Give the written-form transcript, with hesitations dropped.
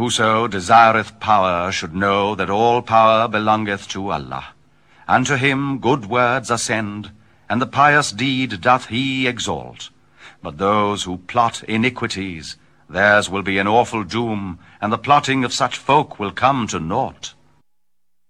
Whoso desireth power should know that all power belongeth to Allah. And to him good words ascend, and the pious deed doth he exalt. But those who plot iniquities, theirs will be an awful doom, and the plotting of such folk will come to naught.